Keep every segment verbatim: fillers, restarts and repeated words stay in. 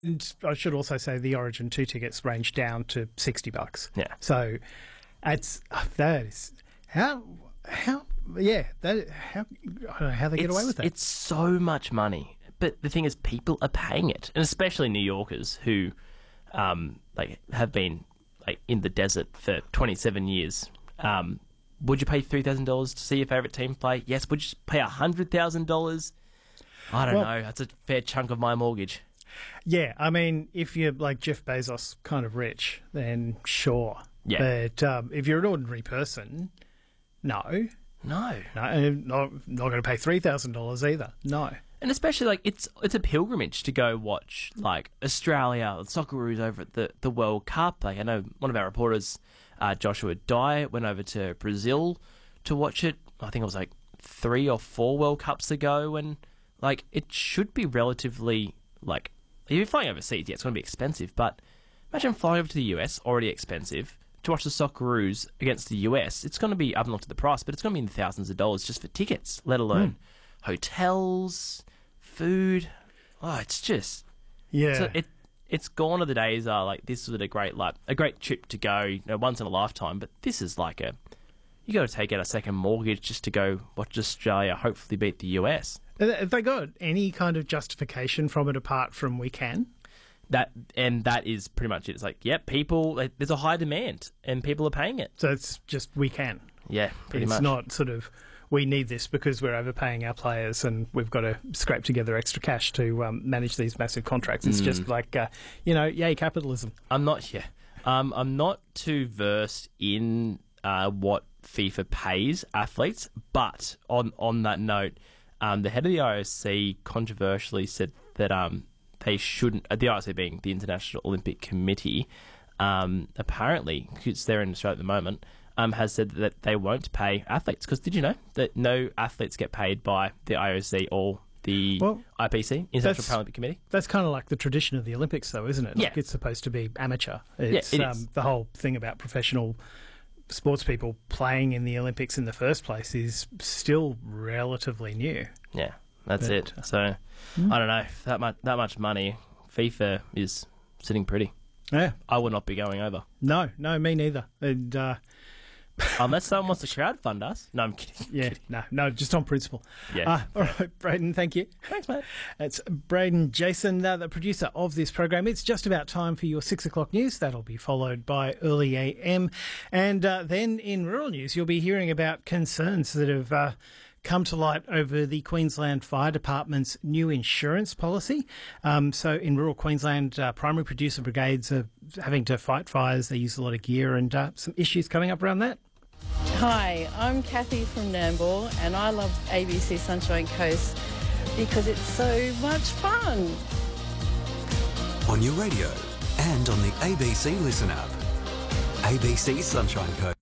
And I should also say the Origin two tickets range down to sixty bucks. Yeah. So it's uh, that is how how yeah that how I don't know how they get It's- away with that. It's so much money. But the thing is, people are paying it, and especially New Yorkers who, um, like, have been like in the desert for twenty-seven years. Um, would you pay three thousand dollars to see your favourite team play? Yes. Would you pay a hundred thousand dollars? I don't Well- know. That's a fair chunk of my mortgage. Yeah, I mean, if you're like Jeff Bezos, kind of rich, then sure. Yeah. But um, if you're an ordinary person, no, No. no, and not not going to pay three thousand dollars either. No. And especially, like, it's it's a pilgrimage to go watch, like, Australia, the Socceroos over at the, the World Cup. Like, I know one of our reporters, uh, Joshua Dye, went over to Brazil to watch it. I think it was, like, three or four World Cups ago. And, like, it should be relatively, like, if you're flying overseas, yeah, it's going to be expensive. But imagine flying over to the U S, already expensive, to watch the Socceroos against the U S. It's going to be, I haven't looked at the price, but it's going to be in the thousands of dollars just for tickets, let alone hotels, food. Oh, it's just Yeah. so it it's gone are the days are like this was a great like a great trip to go, you know, once in a lifetime. But this is like a you got to take out a second mortgage just to go watch Australia hopefully beat the U S. Have they got any kind of justification from it apart from we can? That and that is pretty much it. It's like, yep, people like, there's a high demand and people are paying it. So it's just we can. Yeah, pretty it's much. not sort of we need this because we're overpaying our players and we've got to scrape together extra cash to um, manage these massive contracts. It's just like, uh, you know, yay, capitalism. I'm not yeah. Um, I'm not too versed in uh, what FIFA pays athletes, but on on that note, um, the head of the I O C controversially said that um, they shouldn't. Uh, the I O C being the International Olympic Committee, um, apparently, because they're in Australia at the moment, um, has said that they won't pay athletes. Because did you know that no athletes get paid by the I O C or the Well, I P C, International that's- Paralympic Committee? That's kind of like the tradition of the Olympics, though, isn't it? Like Yeah. it's supposed to be amateur. It's it um, is. the whole thing about professional sports people playing in the Olympics in the first place is still relatively new. Yeah, that's But, it. So I don't know that much. That much money, FIFA is sitting pretty. Yeah. I would not be going over No, no, me neither. And uh, unless someone wants to crowdfund us. No, I'm kidding. yeah, no, no, just on principle. Yeah. Uh, all right, Braden, thank you. Thanks, mate. It's Braden Jason, uh, the producer of this program. It's just about time for your six o'clock news. That'll be followed by early A M. And uh, then in rural news, you'll be hearing about concerns that have uh, come to light over the Queensland Fire Department's new insurance policy. Um, so in rural Queensland, uh, primary producer brigades are having to fight fires. They use a lot of gear and uh, some issues coming up around that. Hi, I'm Kathy from Nambour and I love A B C Sunshine Coast because it's so much fun. On your radio and on the A B C Listen app. A B C Sunshine Coast.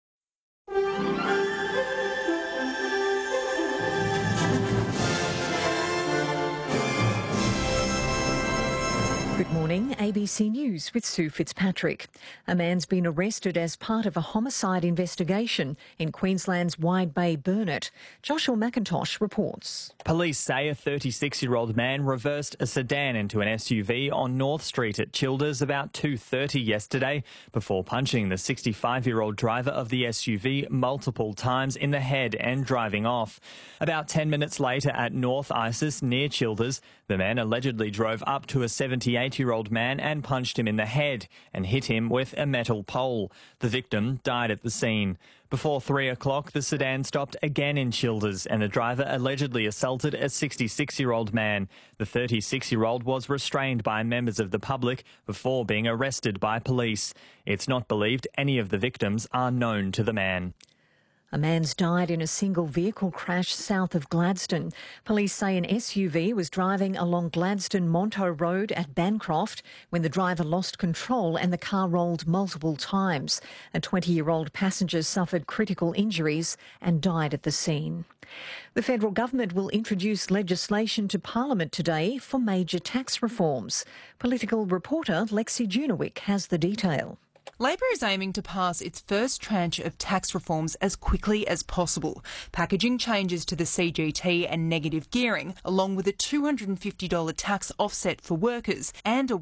Good morning, A B C News with Sue Fitzpatrick. A man's been arrested as part of a homicide investigation in Queensland's Wide Bay Burnett. Joshua McIntosh reports. Police say a thirty-six-year-old man reversed a sedan into an S U V on North Street at Childers about two thirty yesterday before punching the sixty-five-year-old driver of the S U V multiple times in the head and driving off. About ten minutes later at North Isis near Childers, the man allegedly drove up to a seventy-eight-year-old man and punched him in the head and hit him with a metal pole. The victim died at the scene. Before three o'clock, the sedan stopped again in Childers and the driver allegedly assaulted a sixty-six-year-old man. The thirty-six-year-old was restrained by members of the public before being arrested by police. It's not believed any of the victims are known to the man. A man's died in a single vehicle crash south of Gladstone. Police say an S U V was driving along Gladstone-Monto Road at Bancroft when the driver lost control and the car rolled multiple times. A twenty-year-old passenger suffered critical injuries and died at the scene. The federal government will introduce legislation to Parliament today for major tax reforms. Political reporter Lexi Junowick has the detail. Labor is aiming to pass its first tranche of tax reforms as quickly as possible, packaging changes to the C G T and negative gearing, along with a two hundred fifty dollars tax offset for workers and a